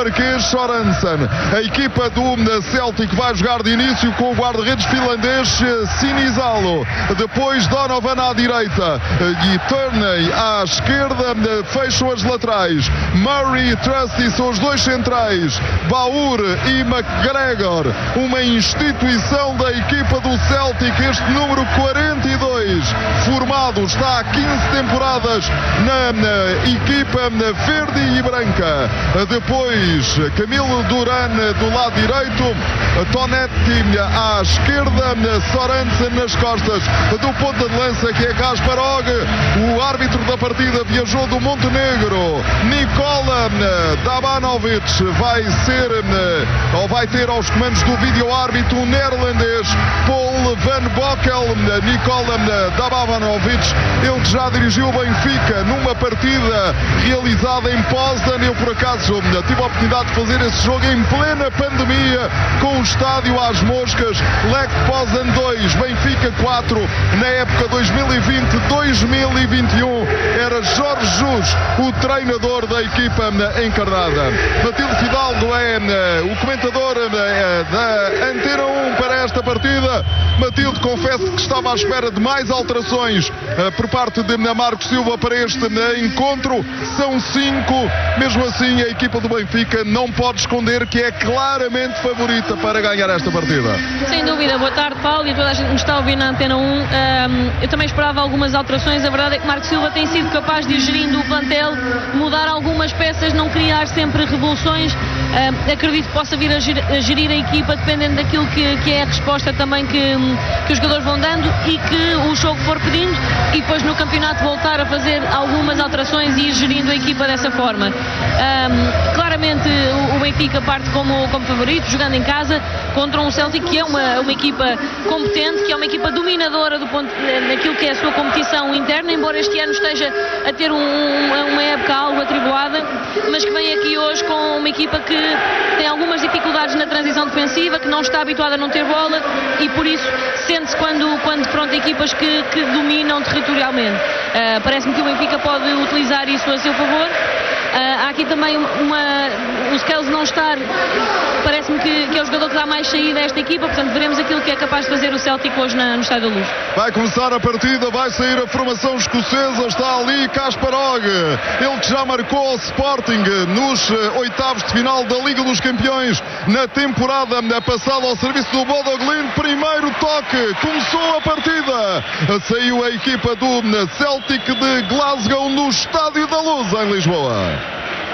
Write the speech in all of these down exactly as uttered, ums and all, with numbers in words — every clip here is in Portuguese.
dinamarquês Sorensen. A equipa do Celtic vai jogar de início com o guarda-redes finlandês Sinisalo. Depois Donovan à direita e Turney à esquerda. Fecham as laterais. Murray e Trusty são os dois centrais. Baur e McGregor. Uma instituição da equipa do Celtic. Este número quarenta e dois, formado, está há quinze temporadas na, na equipa verde e branca. Depois Camilo Duran do lado direito, Tonetti à esquerda, Sorensen nas costas do ponta de lança, que é Kasparov. O árbitro da partida viajou do Montenegro. Nikola Dabanovic vai ser, ou vai ter aos comandos do vídeo-árbitro o neerlandês Paul Van Bokel. Nikola Dabanovic, ele que já dirigiu o Benfica numa partida realizada em Poznan. Eu, por acaso, tive a oportunidade de fazer esse jogo em plena pandemia, com o estádio às moscas. Lech Poznan dois, Benfica quatro, na época dois mil e vinte dois mil e vinte e um. Era Jorge Jus o treinador da equipa encarnada. Matilde Fidalgo é o comentador da Antena um para esta partida. Matilde, confesso que estava à espera de mais alterações por parte de Marcos Silva para este encontro. São cinco. Mesmo assim, a equipa do Benfica não pode esconder que é claramente favorita para ganhar esta partida. Sem dúvida. Boa tarde, Paulo, e toda a gente que está a ouvir na Antena um. Um, eu também esperava algumas alterações. A verdade é que Marcos Silva tem sido capaz de ir gerindo o plantel, mudar algumas peças, não criar sempre revoluções. Um, acredito que possa vir a gerir, a gerir a equipa dependendo daquilo que, que é a resposta também que, que os jogadores vão dando e que o jogo for pedindo, e depois no campeonato voltar a fazer algumas alterações e ir gerindo a equipa dessa forma. Um, claramente o, o Benfica parte como, como favorito, jogando em casa contra um Celtic que é uma, uma equipa competente, que é uma equipa dominadora do ponto, daquilo que é a sua competição interna, embora este ano esteja a ter um, uma, uma época algo atribulada, mas que vem aqui hoje com uma equipa que tem algumas dificuldades na transição defensiva, que não está habituada a não ter bola, e por isso sente-se quando, quando pronto, equipas que, que dominam territorialmente. Uh, parece-me que o Benfica pode utilizar isso a seu favor. Uh, há aqui também uma... O Skeles não estar, parece-me que, que é o jogador que dá mais saída a esta equipa, portanto veremos aquilo que é capaz de fazer o Celtic hoje na, no Estádio da Luz. Vai começar a partida, vai sair a formação escocesa, está ali Kasparov, ele que já marcou ao Sporting nos uh, oitavos de final da Liga dos Campeões na temporada passada ao serviço do Bodo Glimt. Primeiro toque, começou a partida, saiu a equipa do Celtic de Glasgow no Estádio da Luz em Lisboa.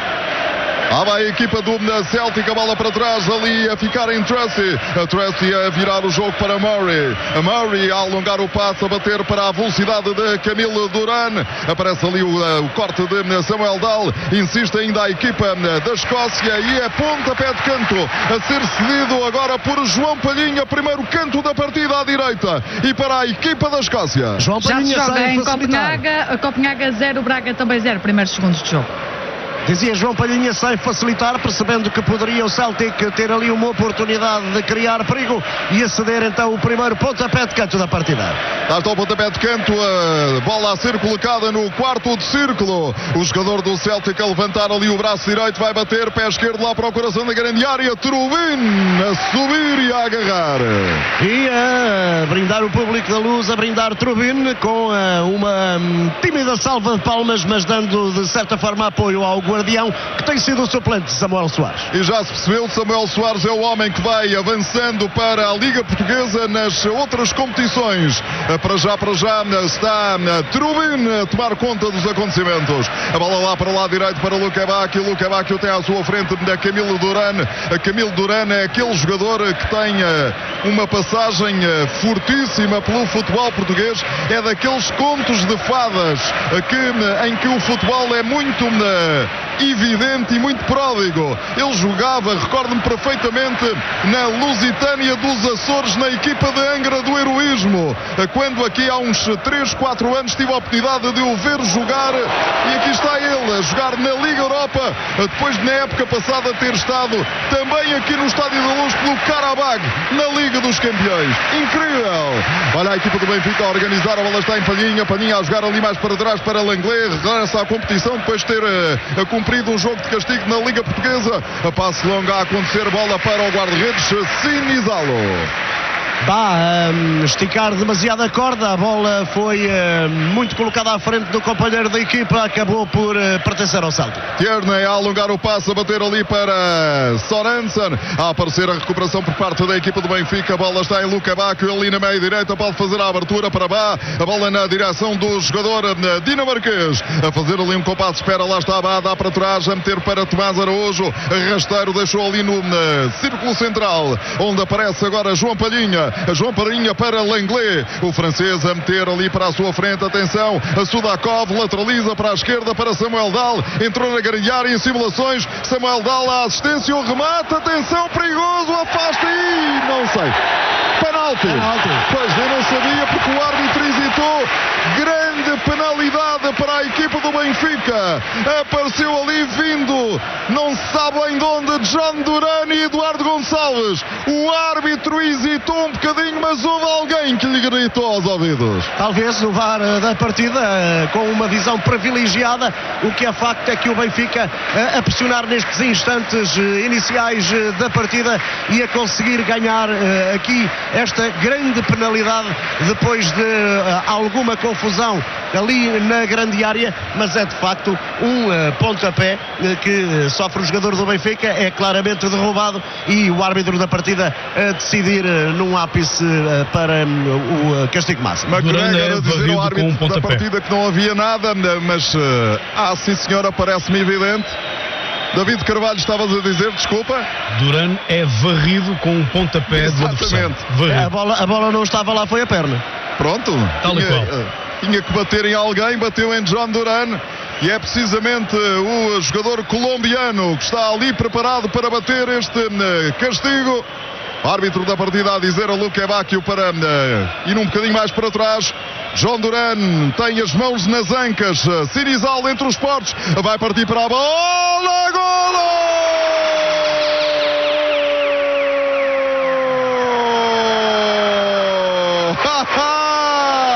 Ah, vai a equipa do Celtic, a bola para trás, ali a ficar em Trusty. A Trusty a virar o jogo para Murray. A Murray a alongar o passo, a bater para a velocidade de Camilo Duran. Aparece ali o, o corte de Samuel Dahl. Insiste ainda a equipa da Escócia e é pontapé de canto a ser cedido agora por João Palhinha. Primeiro canto da partida à direita e para a equipa da Escócia. João Palhinha já se joga em Copenhaga. Copenhaga zero, Braga também zero. Primeiros segundos de jogo. Dizia João Palhinha, sem facilitar, percebendo que poderia o Celtic ter ali uma oportunidade de criar perigo e aceder então o primeiro pontapé de canto da partida. Lá está o pontapé de canto, a bola a ser colocada no quarto de círculo. O jogador do Celtic a levantar ali o braço direito, vai bater, pé esquerdo lá para o coração da grande área. Trubin a subir e a agarrar. E a brindar o público da Luz, a brindar Trubin com uma tímida salva de palmas, mas dando de certa forma apoio ao guardião que tem sido o suplente de Samuel Soares. E já se percebeu, Samuel Soares é o homem que vai avançando para a Liga Portuguesa nas outras competições. Para já, para já está Trubin a tomar conta dos acontecimentos. A bola lá para o lado direito para Luka Bacchio. Luka Bacchio tem à sua frente da Camilo Duran. Camilo Duran é aquele jogador que tem uma passagem fortíssima pelo futebol português. É daqueles contos de fadas que, em que o futebol é muito evidente e muito pródigo. Ele jogava, recordo-me perfeitamente, na Lusitânia dos Açores, na equipa de Angra do Heroísmo, quando aqui há uns três, quatro anos tive a oportunidade de o ver jogar, e aqui está ele a jogar na Liga Europa, depois de na época passada ter estado também aqui no Estádio da Luz pelo Karabag, na Liga dos Campeões. Incrível! Olha a equipa do Benfica a organizar, a bola está em Palhinha, Palhinha a jogar ali mais para trás para Langlais, regressa à competição depois de ter uh, cumprido cumprido um jogo de castigo na Liga Portuguesa. A passe longa a acontecer, bola para o guarda-redes Sinizalo. Vá um, esticar demasiado a corda, a bola foi uh, muito colocada à frente do companheiro da equipa, acabou por uh, pertencer ao Celtic. Tierney a alongar o passe, a bater ali para Sorensen, a aparecer a recuperação por parte da equipa do Benfica. A bola está em Luka Bacchio ali na meia direita, pode fazer a abertura para Bá, a bola na direção do jogador dinamarquês, a fazer ali um compasso de espera, lá está Bá, dá para trás, a meter para Tomás Araújo, rasteiro deixou ali no uh, círculo central, onde aparece agora João Palhinha. João Palhinha para Lenglet, o francês a meter ali para a sua frente, atenção, a Sudakov lateraliza para a esquerda para Samuel Dahl, entrou na grande área em simulações, Samuel Dahl a assistência, o remate, atenção, perigoso, afasta e não sei, penalti, penalti. Pois eu não sabia porque o árbitro hesitou, grande penalidade para a equipa do Benfica, apareceu ali vindo, não se sabe em onde, John Duran e Eduardo Gonçalves, o árbitro hesitou um bocadinho, mas houve alguém que lhe gritou aos ouvidos. Talvez o V A R da partida com uma visão privilegiada, o que é facto é que o Benfica a pressionar nestes instantes iniciais da partida e a conseguir ganhar aqui esta grande penalidade depois de alguma confusão ali na grande área, mas é de facto um pontapé que sofre o jogador do Benfica, é claramente derrubado e o árbitro da partida a decidir num ápice para o castigo máximo. McGregor a dizer ao árbitro um da partida que não havia nada, mas ah, sim senhora, parece-me evidente. David Carvalho, estavas a dizer, desculpa. Duran é varrido com um pontapé do adversário. É, a, bola, a bola não estava lá, foi a perna. Pronto. Tal tinha, e qual. Tinha que bater em alguém, bateu em John Duran. E é precisamente o jogador colombiano que está ali preparado para bater este castigo. Árbitro da partida a dizer a Luka Bacchio para uh, ir um bocadinho mais para trás. John Duran tem as mãos nas ancas. Sinizalo entre os portos. Vai partir para a bola. Golo!